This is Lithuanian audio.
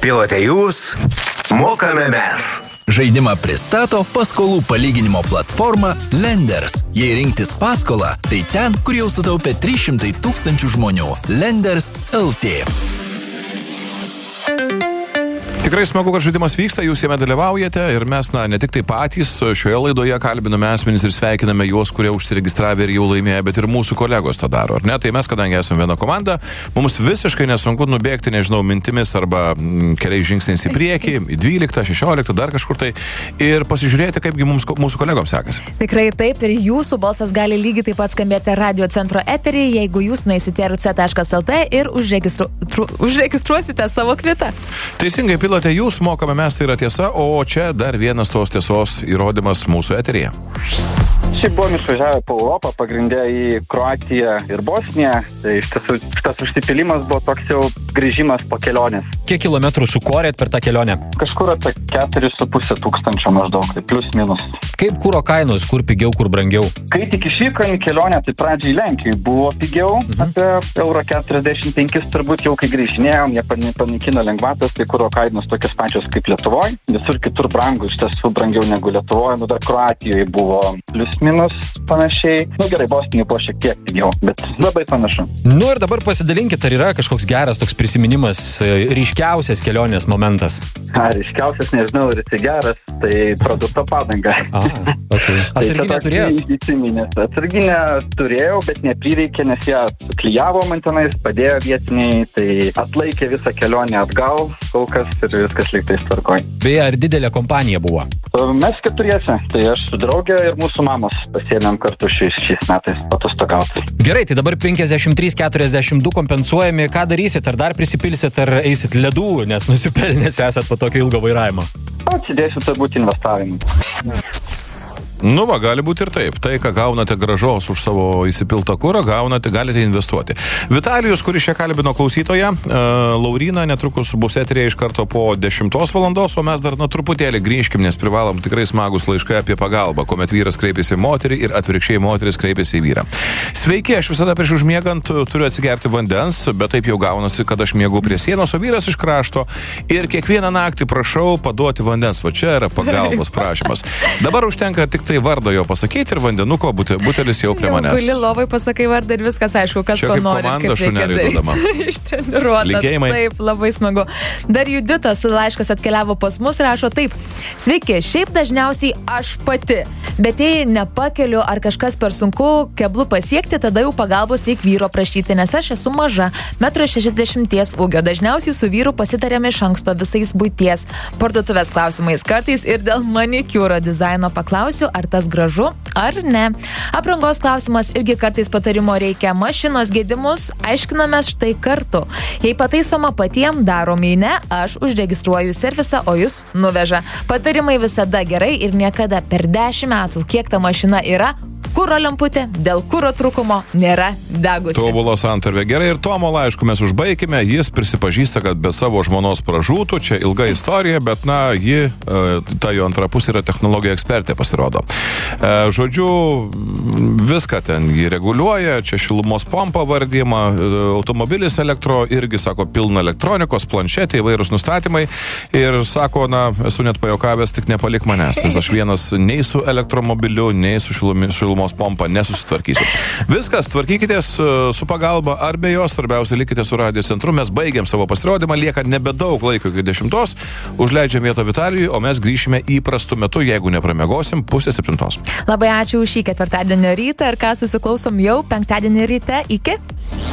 Pilote jūs, mokame mes. Žaidimą pristato paskolų palyginimo platforma Lenders. Jei rinktis paskolą, tai ten, kur jau sutaupė 300 000 žmonių. Lenders LT. Tikrai smagu, kad žaidimas vyksta, jūs jame dalyvaujate ir mes, ne tik tai patys šioje laidoje kalbiname asmenys ir sveikiname juos, kurie užsiregistravę ir jau laimėjo, bet ir mūsų kolegos tą daro, ar ne? Tai mes, kadangi esame viena komanda, mums visiškai nesunku nubėgti, mintimis arba keliais žingsniais į priekį, į 12, 16, dar kažkur tai ir pasižiūrėti, kaipgi mūsų kolegoms sekasi. Tikrai taip, ir jūsų balsas gali lygiai taip pat skambėti radio centro eterį, jeigu jūs nueisite rc.lt ir užregistruosite savo kvitą. Teisingai, pilote, jūs, mokame mes, tai yra tiesa, o čia dar vienas tos tiesos įrodymas mūsų eteryje. Šiaip buvom išvažiavę po Europą, pagrindę į Kroatiją ir Bosniją, tai iš tiesų šitas užsipilimas buvo toks jau grįžimas po kelionės. Kiek kilometrų sukorėt per tą kelionę? Kažkur apie 4,5 tūkstančio maždaug, tai plius minus. Kaip kuro kainos, kur pigiau, kur brangiau? Kai tik išvykom į kelionę, tai pradžiai Lenkijoje buvo pigiau, apie €45 turbūt jau kai grįžinėjom, jie panaikino lengvatas, tai kuro kainos tokios pačios kaip Lietuvoje, visur kitur brangu, iš tiesų brangiau negu Lietuvoje, dar Kroatijoje buvo plius minus panašiai. Gerai, Bosnijoje buvo šiek tiek pigiau, bet labai panašu. Ir dabar pasidalinkit, ar yra kažkoks geras toks prisiminimas, ryškiausias kelionės momentas? Ryškiausias, nežinau, ir tai geras, tai produkto padanga. Okay. Atsarginę turėjot? Atsarginę turėjau, bet neprireikė, nes ją suklijavo man tenais, padėjo vietiniai, tai atlaikė visą kelionę atgal, kol kas ir viskas lygtais tvarkoj. Beje, ar didelė kompanija buvo? Mes keturiese, tai aš su draugė ir mūsų mamos pasiėmėm kartu šiais metais patostogauti. Gerai, tai dabar 53-42 kompensuojami, ką darysit, ar dar prisipilsit, ar eisit ledų, nes nusipelnės esat po tokio ilgo vairavimo? Atsidėsiu turbūt investavimui. Gali būti ir taip. Tai, ką gaunate gražos už savo įsipiltą kurą, galite investuoti. Vitalijus, kuris čia kalbino klausytoją, Lauryna netrukus bus eterėje iš karto po 10 valandos, o mes dar truputėlį grįžkim, nes privalom tikrai smagus laiškai apie pagalbą, kuomet vyras kreipiasi moterį ir atvirkščiai moteris kreipiasi į vyrą. Sveiki, aš visada prieš užmiegant turiu atsigerti vandens, bet taip jau gaunasi, kad aš miegu prie sienos, o vyras iš krašto ir kiekvieną naktį prašau paduoti vandens. Va čia yra pagalbos prašymas. Dabar užtenka tik tai vardą jo pasakyti ir vandenuko butelis jau prie manęs. Guli lovai, pasakai vardą ir viskas aišku, kas ko nori. Čia kaip komanda šuneliai duodama. Ištreniruota. Linkėjimai. Taip, labai smagu. Dar Juditas laiškas atkeliavo pas mus, rašo taip. Sveiki, šiaip dažniausiai aš pati, bet jei nepakeliu ar kažkas per sunku keblu pasiekti, tada jau pagalbos reikia vyro prašyti, nes aš esu maža, 1,60 m ūgio. Dažniausiai su vyru pasitarėme iš anksto visais buities parduotuvės klausimais. Kartais ir dėl manikiūro dizaino paklausiu, ar tas gražu, ar ne. Aprangos klausimas irgi kartais patarimo reikia. Mašinos gedimus aiškinamės štai kartu. Jei pataisoma patiem, darome ne, aš užregistruoju servisą, o jis nuveža. Patarimai visada gerai ir niekada per 10 metų, kiek ta mašina yra, kuro lemputė dėl kuro trūkumo nėra degusi. Tobulo santarvė. Gerai, ir Tomo laišku mes užbaigime. Jis prisipažįsta, kad be savo žmonos pražūtų. Čia ilga istorija, bet ji, ta jo antra pusė yra technologijų ekspertė, pasirodo. Žodžiu, viską ten jį reguliuoja. Čia šilumos pompa vardyma, automobilis elektro, irgi, sako, pilna elektronikos, planšetė, įvairūs nustatymai. Ir sako, esu net pajokavęs, tik nepalik manęs. Nes aš vienas nei su elektromobiliu, nei su šilumos pompa nesusitvarkysiu. Viskas, tvarkykitės su pagalba ar be jos, svarbiausia likite su radio centru. Mes baigiam savo pasirodymą, lieka nebedaug laiko iki 10, užleidžiam vietą Vitalijui, o mes grįšime įprastu metu, jeigu nepramiegosim, 6:30. Labai ačiū už šį ketvirtadienio rytą ir ką susiklausom jau penktadienį ryte. Iki.